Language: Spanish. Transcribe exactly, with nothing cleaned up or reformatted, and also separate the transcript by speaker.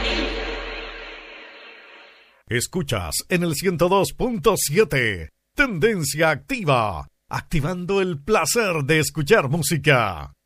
Speaker 1: Escuchas en el ciento dos punto siete, Tendencia Activa, activando el placer de escuchar música.